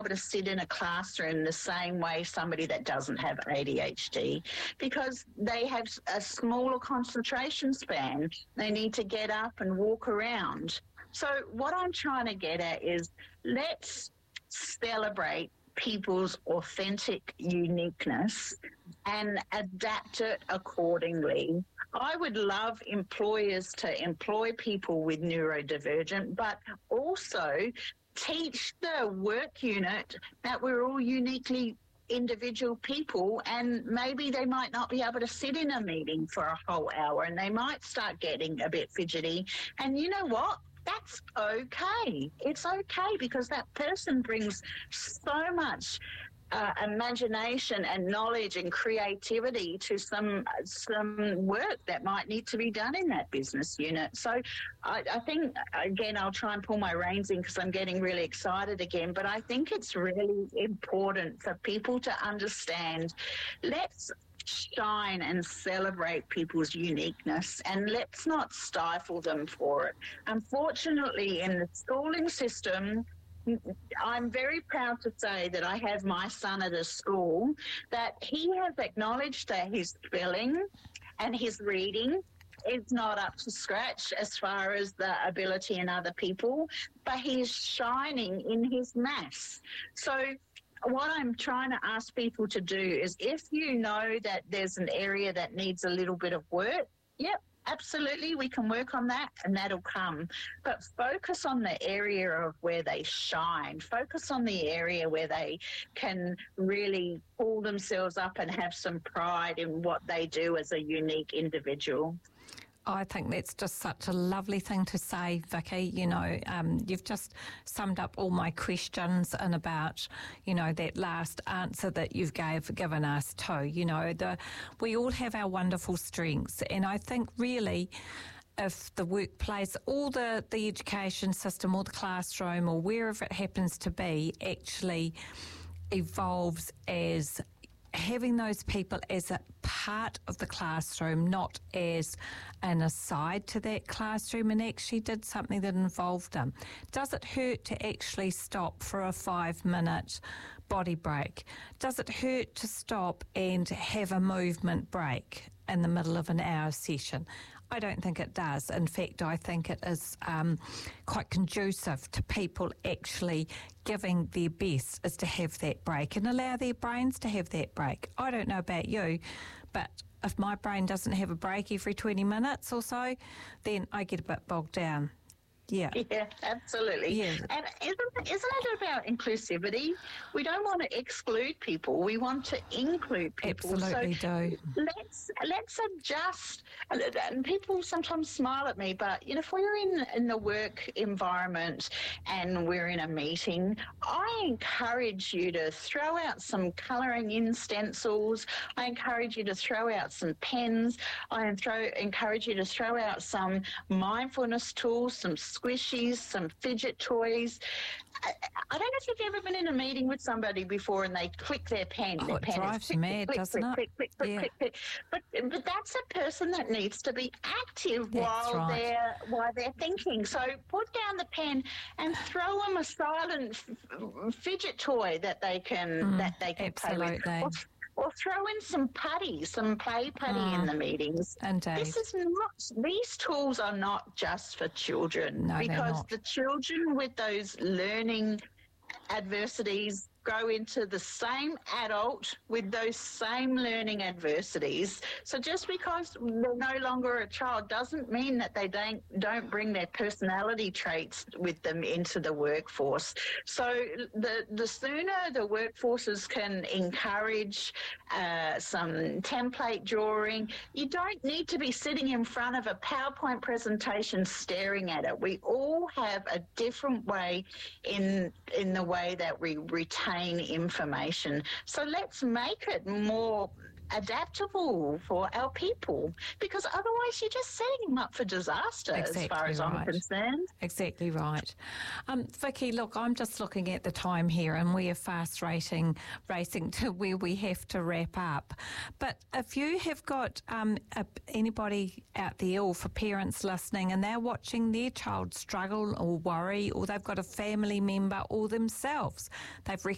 able to sit in a classroom the same way somebody that doesn't have ADHD, because they have a smaller concentration span. They need to get up and walk around. So what I'm trying to get at is, let's celebrate people's authentic uniqueness and adapt it accordingly. I would love employers to employ people with neurodivergent, but also teach the work unit that we're all uniquely individual people, and maybe they might not be able to sit in a meeting for a whole hour and they might start getting a bit fidgety. And you know what? That's okay. It's okay, because that person brings so much imagination and knowledge and creativity to some work that might need to be done in that business unit. So I think, again, I'll try and pull my reins in because I'm getting really excited again, but I think it's really important for people to understand, let's shine and celebrate people's uniqueness, and let's not stifle them for it. Unfortunately, in the schooling system, I'm very proud to say that I have my son at a school that he has acknowledged that his spelling and his reading is not up to scratch as far as the ability in other people, but he's shining in his maths. So what I'm trying to ask people to do is, if you know that there's an area that needs a little bit of work, yep, absolutely, we can work on that and that'll come. But focus on the area of where they shine. Focus on the area where they can really pull themselves up and have some pride in what they do as a unique individual. I think that's just such a lovely thing to say, Vicky. You know, you've just summed up all my questions and about, you know, that last answer that you've given us too. You know, we all have our wonderful strengths, and I think really, if the workplace, or the education system, or the classroom, or wherever it happens to be, actually evolves as having those people as a part of the classroom, not as an aside to that classroom, and actually did something that involved them. Does it hurt to actually stop for a 5-minute body break? Does it hurt to stop and have a movement break in the middle of an hour session? I don't think it does. In fact, I think it is quite conducive to people actually giving their best is to have that break and allow their brains to have that break. I don't know about you, but if my brain doesn't have a break every 20 minutes or so, then I get a bit bogged down. Yeah. Yeah, absolutely. Yeah. And isn't it about inclusivity? We don't want to exclude people. We want to include people. Absolutely do. Let's adjust. And people sometimes smile at me, but you know, if we're in the work environment and we're in a meeting, I encourage you to throw out some colouring in stencils. I encourage you to throw out some pens. I encourage you to throw out some mindfulness tools, some squishies, some fidget toys. I don't know if you've ever been in a meeting with somebody before and they click their pen. Oh, it drives you mad, doesn't it? Click. But that's a person that needs to be active while they're thinking. So put down the pen and throw them a silent fidget toy that they can play with. Or throw in some putty, some play putty in the meetings. Indeed. These tools are not just for children, because the children with those learning adversities grow into the same adult with those same learning adversities. So just because they're no longer a child doesn't mean that they don't bring their personality traits with them into the workforce. So the sooner the workforces can encourage some template drawing, you don't need to be sitting in front of a PowerPoint presentation staring at it. We all have a different way in the way that we retain information. So let's make it more adaptable for our people, because otherwise you're just setting them up for disaster, as far as I'm concerned. Exactly right. Vicky, look, I'm just looking at the time here and we are fast racing to where we have to wrap up. But if you have got anybody out there, or for parents listening, and they're watching their child struggle or worry, or they've got a family member or themselves, they've